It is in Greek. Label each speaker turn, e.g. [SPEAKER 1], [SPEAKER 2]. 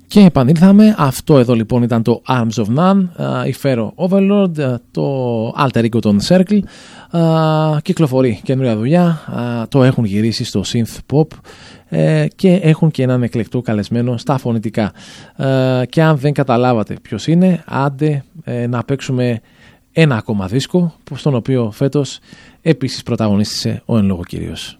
[SPEAKER 1] Και επανήλθαμε. Αυτό εδώ λοιπόν ήταν το Arms of None, η Pharaoh Overlord, το alter ego των Circle. Κυκλοφορεί καινούρια δουλειά, το έχουν γυρίσει στο synth pop και έχουν και έναν εκλεκτό καλεσμένο στα φωνητικά. Και αν δεν καταλάβατε ποιος είναι, άντε να παίξουμε ένα ακόμα δίσκο, στον οποίο φέτος επίσης πρωταγωνίστησε ο εν λόγω κύριος.